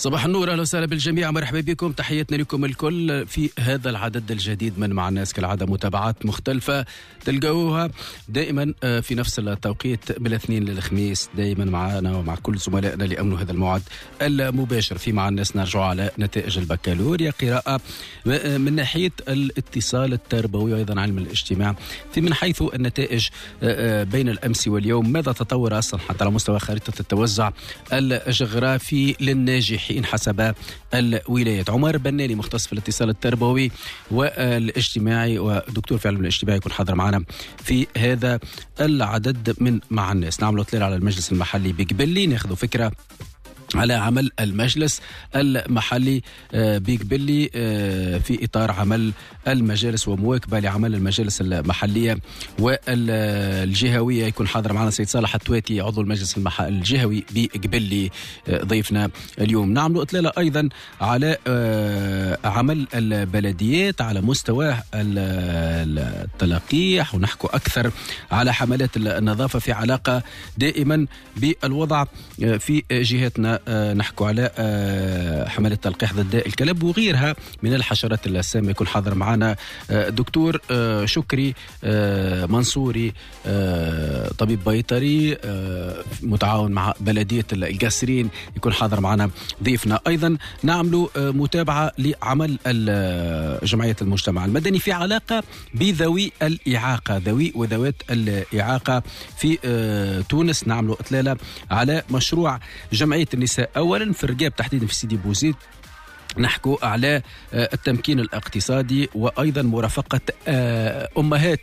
صباح النور، اهلا وسهلا بالجميع، مرحبا بكم، تحياتنا لكم الكل في هذا العدد الجديد من مع الناس. كالعاده متابعات مختلفه تلقوها دائما في نفس التوقيت من الاثنين للخميس، دائما معنا ومع كل زملائنا اللي امنوا هذا الموعد المباشر في مع الناس. نرجع على نتائج البكالوريا، قراءه من ناحيه الاتصال التربوي وايضا علم الاجتماع، في من حيث النتائج بين الامس واليوم. ماذا تطور اصلا حتى على مستوى خريطه التوزع الجغرافي للناجحين حسب الولايات؟ عمر بناني مختص في الاتصال التربوي والاجتماعي ودكتور في علم الاجتماع يكون حاضر معنا في هذا العدد من مع الناس. نعمل اطلاع على المجلس المحلي بقبلي، ناخذ فكرة على عمل المجلس المحلي بقبلي في إطار عمل المجالس ومواكبة لعمل المجالس المحلية والجهوية. يكون حاضر معنا سيد صالح التواتي عضو المجلس الجهوي بقبلي ضيفنا اليوم. نعمل إطلالة أيضا على عمل البلديات على مستوى التلقيح، ونحكو أكثر على حملات النظافة في علاقة دائما بالوضع في جهتنا. نحكو على حملة تلقيح ضد الكلب وغيرها من الحشرات السامة. يكون حاضر معنا دكتور شكري منصوري، طبيب بيطري متعاون مع بلدية القصرين، يكون حاضر معنا ضيفنا. أيضا نعمل متابعة لعمل جمعية المجتمع المدني في علاقة بذوي الإعاقة، ذوي وذوات الإعاقة في تونس. نعمل إطلالة على مشروع جمعية النساء أولا في الرقاب تحديدا في سيدي بوزيد، نحكو على التمكين الاقتصادي وأيضا مرافقة أمهات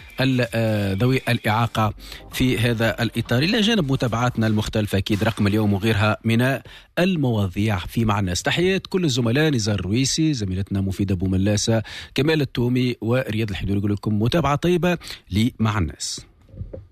ذوي الإعاقة في هذا الإطار، إلى جانب متابعاتنا المختلفة أكيد رقم اليوم وغيرها من المواضيع في مع الناس. تحيات كل الزملاء، نزار الرويسي، زميلتنا مفيدة بوملاسة، كمال التومي ورياض الحدود، يقول لكم متابعة طيبة لمع الناس.